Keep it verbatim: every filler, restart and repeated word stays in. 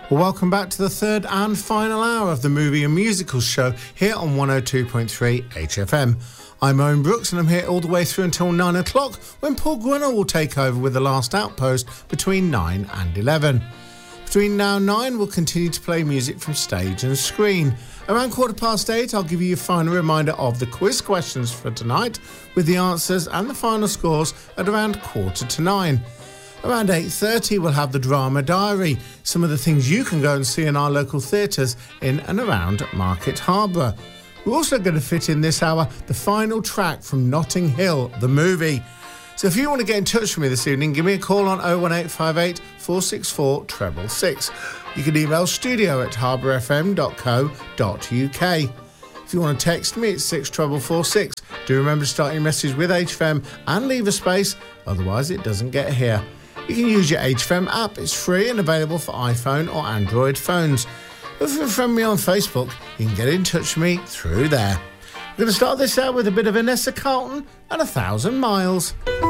Well, welcome back to the third and final hour of the Movie and Musicals show here on one oh two point three H F M. I'm Owen Brooks and I'm here all the way through until nine o'clock when Paul Grunner will take over with The Last Outpost between nine and eleven. Between now and nine, we'll continue to play music from stage and screen. Around quarter past eight, I'll give you a final reminder of the quiz questions for tonight with the answers and the final scores at around quarter to nine. Around eight thirty, we'll have the Drama Diary, some of the things you can go and see in our local theatres in and around Market Harbour. We're also going to fit in this hour the final track from Notting Hill, the movie. So if you want to get in touch with me this evening, give me a call on oh one eight five eight, four six four, six six six. You can email studio at harbour f m dot co dot u k. If you want to text me, it's six four four four six. Do remember to start your message with H F M and leave a space, otherwise it doesn't get here. You can use your H F M app. It's free and available for iPhone or Android phones. If you're from me on Facebook, you can get in touch with me through there. We're going to start this out with a bit of Vanessa Carlton and A Thousand Miles.